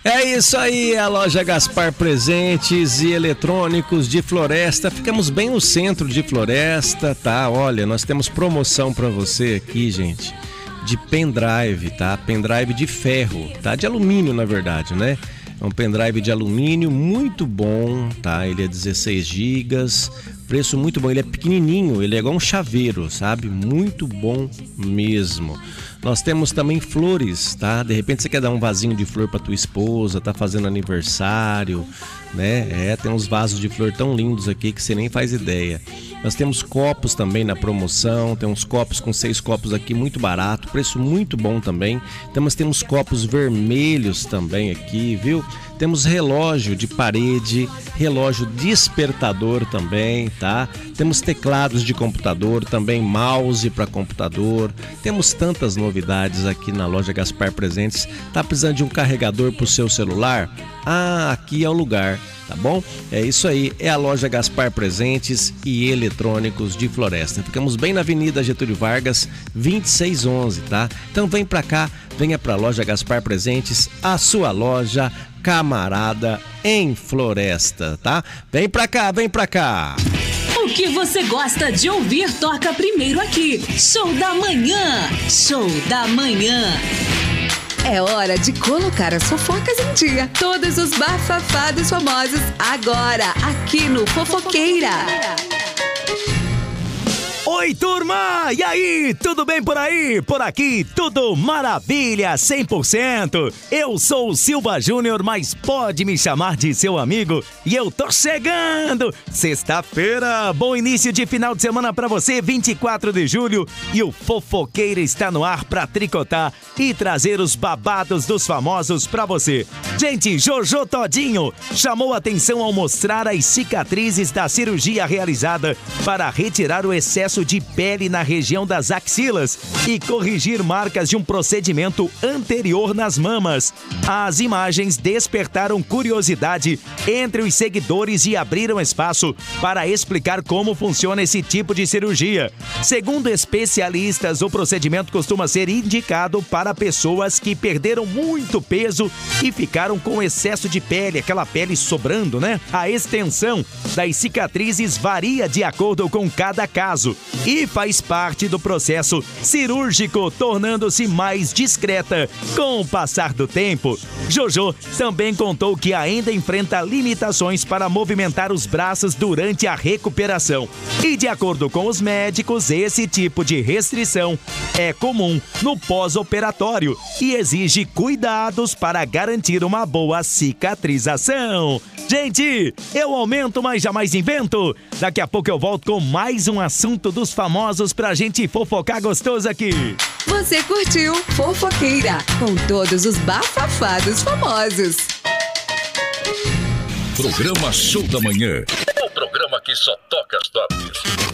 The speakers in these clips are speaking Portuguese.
É isso aí, a loja Gaspar Presentes e Eletrônicos de Floresta. Ficamos bem no centro de Floresta, tá? Olha, nós temos promoção pra você aqui, gente, de pendrive, tá? Pendrive de ferro, tá? De alumínio, na verdade, né? É um pendrive de alumínio muito bom, tá? Ele é 16 GB, preço muito bom. Ele é pequenininho, ele é igual um chaveiro, sabe? Muito bom mesmo. Nós temos também flores, tá? De repente você quer dar um vasinho de flor pra tua esposa, tá fazendo aniversário, né? Tem uns vasos de flor tão lindos aqui que você nem faz ideia. Nós temos copos também na promoção, tem uns copos com 6 copos aqui, muito barato, preço muito bom também. Temos copos vermelhos também aqui, viu? Temos relógio de parede, relógio despertador também, tá? Temos teclados de computador, também mouse para computador. Temos tantas novidades aqui na loja Gaspar Presentes. Tá precisando de um carregador pro seu celular? Ah, aqui é o lugar, tá bom? É isso aí, é a loja Gaspar Presentes e Eletrônicos de Floresta. Ficamos bem na Avenida Getúlio Vargas, 2611, tá? Então vem pra cá, venha pra loja Gaspar Presentes, a sua loja camarada em Floresta, tá? Vem pra cá, vem pra cá! O que você gosta de ouvir toca primeiro aqui. Show da Manhã, Show da Manhã. É hora de colocar as fofocas em dia. Todos os bafafados famosos agora aqui no Fofoqueira. Oi, turma! E aí, tudo bem por aí? Por aqui, tudo maravilha, 100%. Eu sou o Silva Júnior, mas pode me chamar de seu amigo. E eu tô chegando! Sexta-feira, bom início de final de semana pra você, 24 de julho. E o Fofoqueira está no ar pra tricotar e trazer os babados dos famosos pra você. Gente, Jojo Todinho chamou atenção ao mostrar as cicatrizes da cirurgia realizada para retirar o excesso de pele na região das axilas e corrigir marcas de um procedimento anterior nas mamas. As imagens despertaram curiosidade entre os seguidores e abriram espaço para explicar como funciona esse tipo de cirurgia. Segundo especialistas, o procedimento costuma ser indicado para pessoas que perderam muito peso e ficaram com excesso de pele, aquela pele sobrando, né? A extensão das cicatrizes varia de acordo com cada caso e faz parte do processo cirúrgico, tornando-se mais discreta com o passar do tempo. Jojo também contou que ainda enfrenta limitações para movimentar os braços durante a recuperação. E de acordo com os médicos, esse tipo de restrição é comum no pós-operatório e exige cuidados para garantir uma boa cicatrização. Gente, eu aumento, mas jamais invento. Daqui a pouco eu volto com mais um assunto dos famosos pra gente fofocar gostoso aqui. Você curtiu Fofoqueira, com todos os bafafados famosos. Programa Show da Manhã. O programa que só toca as tops.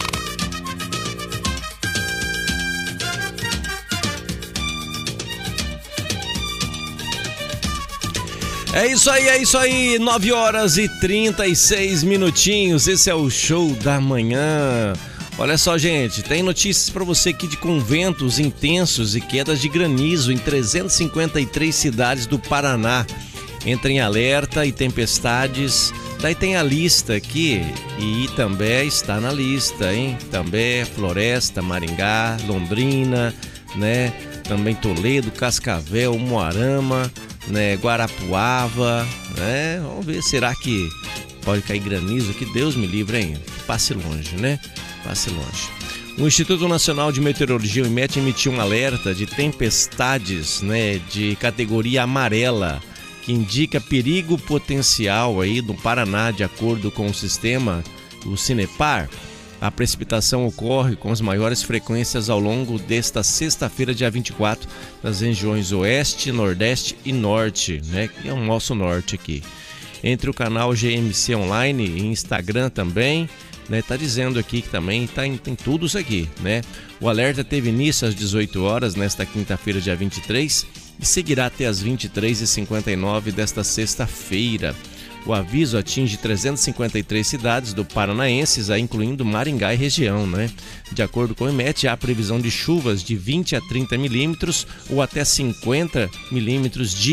É isso aí, 9 horas e 36 minutinhos, esse é o Show da Manhã. Olha só, gente, tem notícias para você aqui de ventos intensos e quedas de granizo em 353 cidades do Paraná. Entra em alerta e tempestades, daí tem a lista aqui, e Itambé está na lista, hein? Itambé, Floresta, Maringá, Londrina, né? Também Toledo, Cascavel, Moarama, né, Guarapuava, né? Vamos ver, será que pode cair granizo aqui? Deus me livre, hein? Passe longe, né? Passe longe. O Instituto Nacional de Meteorologia, o IMET, emitiu um alerta de tempestades, né, de categoria amarela, que indica perigo potencial aí do Paraná, de acordo com o sistema, o Cinepar. A precipitação ocorre com as maiores frequências ao longo desta sexta-feira, dia 24, nas regiões Oeste, Nordeste e Norte, né? Que é o nosso norte aqui. Entre o canal GMC Online e Instagram também, né? Tá dizendo aqui que também tem tudo isso aqui, né? O alerta teve início às 18 horas nesta quinta-feira, dia 23, e seguirá até às 23h59 desta sexta-feira. O aviso atinge 353 cidades do Paranaenses, incluindo Maringá e região, né? De acordo com o IMET, há previsão de chuvas de 20 a 30 milímetros ou até 50 milímetros dia,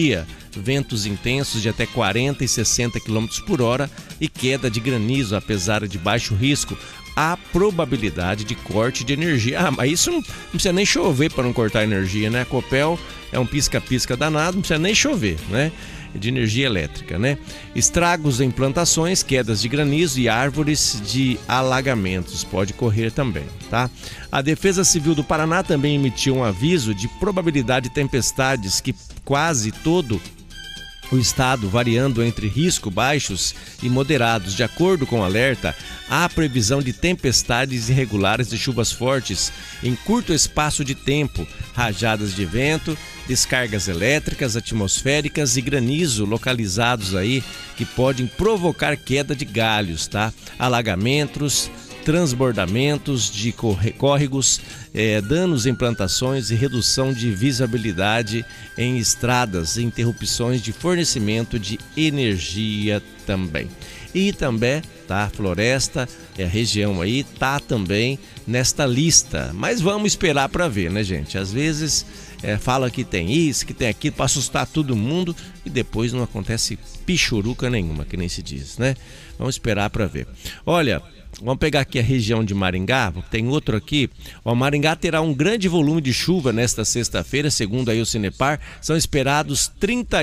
ventos intensos de até 40 e 60 km por hora e queda de granizo, apesar de baixo risco. Há probabilidade de corte de energia. Ah, mas isso não precisa nem chover para não cortar energia, né? A Copel é um pisca-pisca danado, não precisa nem chover, né? De energia elétrica, né? Estragos em plantações, quedas de granizo e árvores de alagamentos pode ocorrer também, tá? A Defesa Civil do Paraná também emitiu um aviso de probabilidade de tempestades que quase todo o estado, variando entre risco baixos e moderados. De acordo com o alerta, há previsão de tempestades irregulares de chuvas fortes em curto espaço de tempo, rajadas de vento, descargas elétricas, atmosféricas e granizo localizados aí que podem provocar queda de galhos, tá? Alagamentos, transbordamentos de córregos, danos em plantações e redução de visibilidade em estradas, interrupções de fornecimento de energia também. E também, tá, floresta, a região aí tá também nesta lista, mas vamos esperar para ver, né, gente? Às vezes fala que tem isso, que tem aquilo, para assustar todo mundo e depois não acontece pichuruca nenhuma, que nem se diz, né? Vamos esperar para ver. Olha, vamos pegar aqui a região de Maringá, tem outro aqui. O Maringá terá um grande volume de chuva nesta sexta-feira, segundo aí o Cinepar. São esperados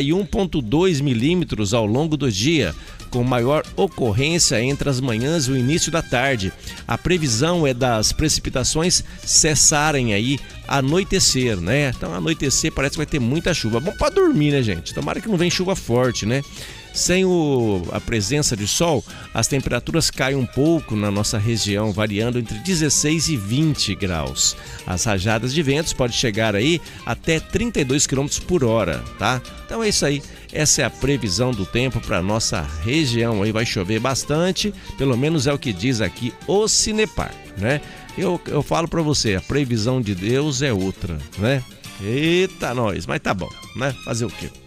31,2 milímetros ao longo do dia, com maior ocorrência entre as manhãs e o início da tarde. A previsão é das precipitações cessarem aí anoitecer, né? Então anoitecer parece que vai ter muita chuva. Bom para dormir, né, gente? Tomara que não venha chuva forte, né? Sem a presença de sol, as temperaturas caem um pouco na nossa região, variando entre 16 e 20 graus. As rajadas de ventos podem chegar aí até 32 km por hora, tá? Então é isso aí. Essa é a previsão do tempo para nossa região. Aí vai chover bastante, pelo menos é o que diz aqui o Cinepar, né? Eu falo para você, a previsão de Deus é outra, né? Eita nós, mas tá bom, né? Fazer o quê?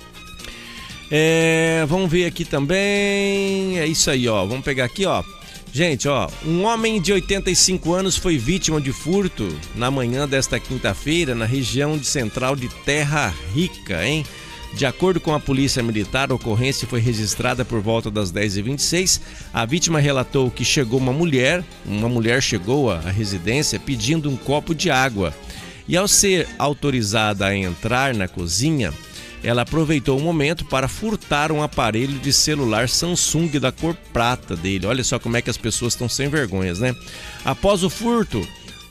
Vamos ver aqui também, é isso aí, ó, vamos pegar aqui, ó. Gente, ó, um homem de 85 anos foi vítima de furto na manhã desta quinta-feira na região central de Terra Rica, hein? De acordo com a Polícia Militar, a ocorrência foi registrada por volta das 10h26. A vítima relatou que chegou uma mulher chegou à residência pedindo um copo de água. E ao ser autorizada a entrar na cozinha, ela aproveitou o momento para furtar um aparelho de celular Samsung da cor prata dele. Olha só como é que as pessoas estão sem vergonhas, né? Após o furto,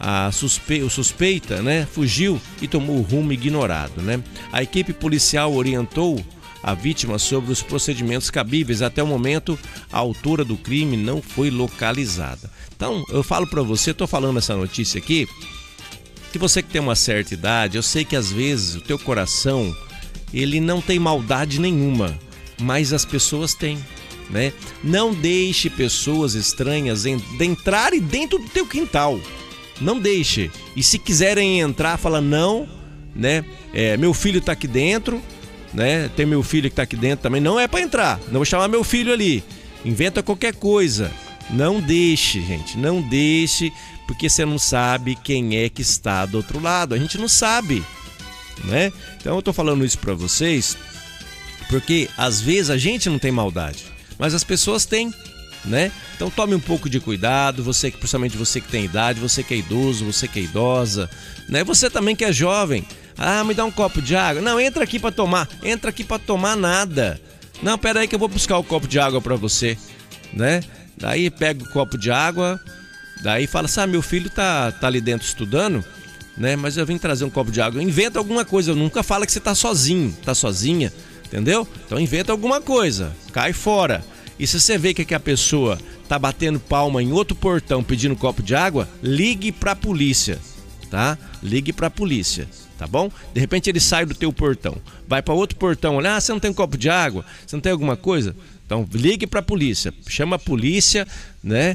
o suspeita, né, fugiu e tomou o rumo ignorado, né? A equipe policial orientou a vítima sobre os procedimentos cabíveis. Até o momento, a autora do crime não foi localizada. Então, eu falo para você, tô falando essa notícia aqui, que você que tem uma certa idade, eu sei que às vezes o teu coração, ele não tem maldade nenhuma, mas as pessoas têm, né? Não deixe pessoas estranhas entrarem dentro do teu quintal. Não deixe. E se quiserem entrar, fala não, né? Meu filho tá aqui dentro, né? Tem meu filho que tá aqui dentro também. Não é para entrar. Não vou chamar meu filho ali. Inventa qualquer coisa. Não deixe, gente. Não deixe, porque você não sabe quem é que está do outro lado. A gente não sabe, né? Então eu tô falando isso para vocês porque às vezes a gente não tem maldade, mas as pessoas têm, né? Então tome um pouco de cuidado, você, principalmente você que tem idade, você que é idoso, você que é idosa, né? Você também que é jovem. Ah, me dá um copo de água. Não, entra aqui para tomar. Entra aqui para tomar nada. Não, pera aí que eu vou buscar o copo de água para você, né? Daí pega o copo de água, daí fala assim, meu filho tá ali dentro estudando, né? Mas eu vim trazer um copo de água. Inventa alguma coisa, nunca fala que você tá sozinho, tá sozinha, entendeu? Então inventa alguma coisa, cai fora. E se você vê que a pessoa tá batendo palma em outro portão pedindo um copo de água, ligue pra polícia, tá? Ligue pra polícia, tá bom? De repente ele sai do teu portão, vai pra outro portão, olha, você não tem um copo de água? Você não tem alguma coisa? Então ligue pra polícia, chama a polícia, né?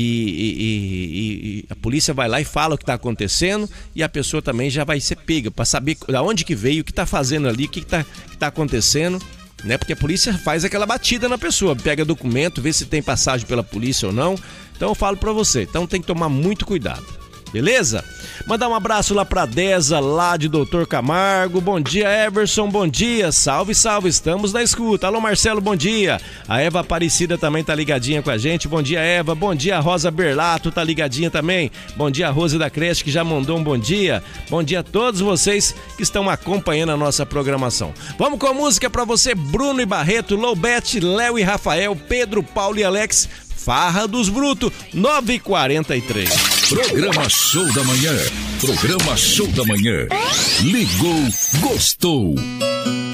E a polícia vai lá e fala o que tá acontecendo e a pessoa também já vai ser pega pra saber de onde que veio, o que tá fazendo ali, o que tá acontecendo, né? Porque a polícia faz aquela batida na pessoa, pega documento, vê se tem passagem pela polícia ou não. Então eu falo pra você, então tem que tomar muito cuidado, beleza? Mandar um abraço lá pra Deza, lá de Doutor Camargo. Bom dia, Everson, bom dia. Salve, salve, estamos na escuta. Alô, Marcelo, bom dia. A Eva Aparecida também tá ligadinha com a gente. Bom dia, Eva. Bom dia, Rosa Berlato, tá ligadinha também. Bom dia, Rose da Creche, que já mandou um bom dia. Bom dia a todos vocês que estão acompanhando a nossa programação. Vamos com a música pra você, Bruno e Barreto, Loubete, Léo e Rafael, Pedro, Paulo e Alex, Farra dos Brutos, 9h43. Programa Show da Manhã. Programa Show da Manhã. Ligou, gostou.